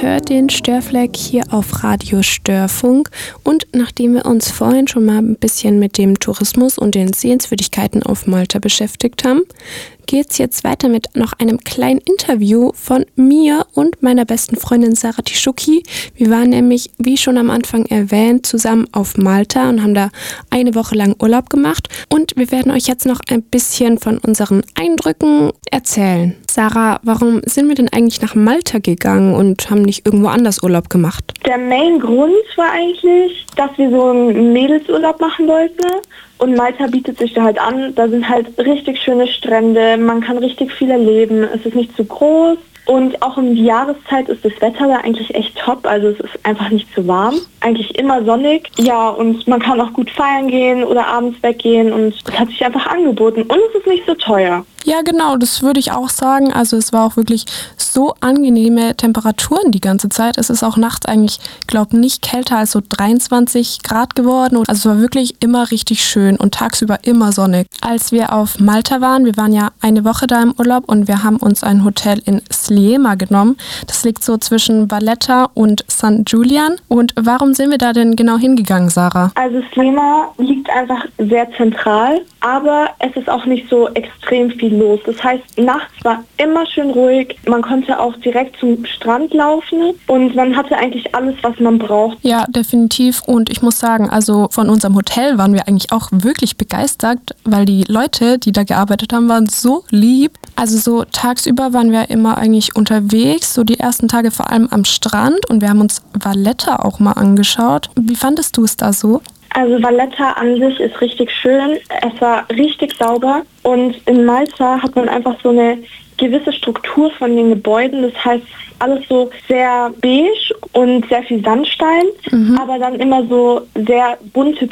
hört den Störfleck hier auf Radio Störfunk und nachdem wir uns vorhin schon mal ein bisschen mit dem Tourismus und den Sehenswürdigkeiten auf Malta beschäftigt haben, geht's jetzt weiter mit noch einem kleinen Interview von mir und meiner besten Freundin Sarah Tischuki. Wir waren nämlich, wie schon am Anfang erwähnt, zusammen auf Malta und haben da eine Woche lang Urlaub gemacht. Und wir werden euch jetzt noch ein bisschen von unseren Eindrücken erzählen. Sarah, warum sind wir denn eigentlich nach Malta gegangen und haben nicht irgendwo anders Urlaub gemacht? Der Main-Grund war eigentlich, dass wir so einen Mädelsurlaub machen wollten. Und Malta bietet sich da halt an. Da sind halt richtig schöne Strände, man kann richtig viel erleben, es ist nicht zu groß. Und auch um die Jahreszeit ist das Wetter da eigentlich echt top, also es ist einfach nicht zu warm. Eigentlich immer sonnig. Ja, und man kann auch gut feiern gehen oder abends weggehen und es hat sich einfach angeboten. Und es ist nicht so teuer. Ja, genau, das würde ich auch sagen. Also es war auch wirklich so angenehme Temperaturen die ganze Zeit. Es ist auch nachts eigentlich, glaube nicht kälter als so 23 Grad geworden. Also es war wirklich immer richtig schön und tagsüber immer sonnig. Als wir auf Malta waren, wir waren ja eine Woche da im Urlaub und wir haben uns ein Hotel in Sliema genommen. Das liegt so zwischen Valletta und St. Julian. Und warum sind wir da denn genau hingegangen, Sarah? Also Sliema liegt einfach sehr zentral, aber es ist auch nicht so extrem viel los. Das heißt, nachts war immer schön ruhig. Man konnte auch direkt zum Strand laufen und man hatte eigentlich alles, was man braucht. Ja, definitiv. Und ich muss sagen, also von unserem Hotel waren wir eigentlich auch wirklich begeistert, weil die Leute, die da gearbeitet haben, waren so lieb. Also so tagsüber waren wir immer eigentlich unterwegs, so die ersten Tage vor allem am Strand und wir haben uns Valletta auch mal angeschaut. Wie fandest du es da so? Also Valletta an sich ist richtig schön, es war richtig sauber und in Malta hat man einfach so eine gewisse Struktur von den Gebäuden, das heißt alles so sehr beige und sehr viel Sandstein, aber dann immer so sehr bunte